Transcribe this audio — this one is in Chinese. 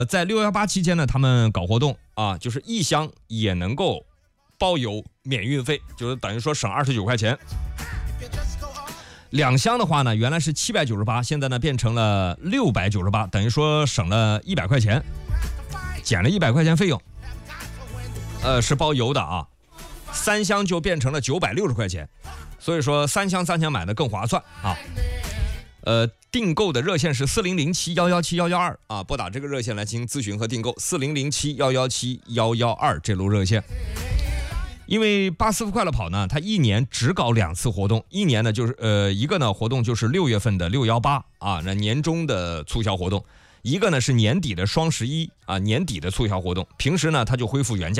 在618期间呢，他们搞活动啊，就是1箱也能够包邮免运费，就是等于说省29块钱。2箱的话呢，原来是798，现在呢变成了698，等于说省了100块钱，减了100块钱费用。是包邮的啊。3箱就变成了960块钱，所以说3箱买的更划算啊。订购的热线是4007117112啊，拨打这个热线来进行咨询和订购，4007117112这路热线。因为巴斯夫快乐跑呢，它一年只搞2次活动，一年呢就是一个呢活动就是6月份的618啊，那年终的促销活动，一个呢是年底的双11啊，年底的促销活动，平时呢它就恢复原价。